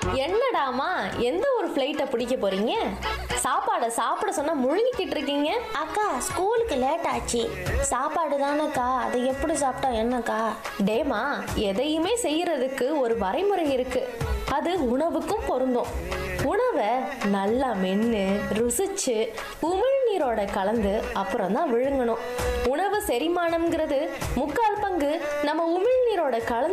என்னடாமா எந்த ஒரு ஃப்ளைட்டை பிடிக்க போறீங்க? சாப்பாடை சாப்பிட சொன்னா முழுங்கிக்கிட்டு இருக்கீங்க. அக்கா ஸ்கூலுக்கு லேட் ஆச்சு. சாப்பாடு தானேக்கா, அதை எப்படி சாப்பிட்டா என்னக்கா? டேமா, எதையுமே செய்யறதுக்கு ஒரு வரைமுறை இருக்கு. அது உணவுக்கும் பொருந்தும். உணவை நல்லா மென்று ருசிச்சு உமிழ்நீரோட கலந்து அப்புறம் தான் விழுங்கணும். உணவு செரிமானம்ங்கிறது 3/4 பங்கு நம்ம உமிழ்நீரோட கலந்து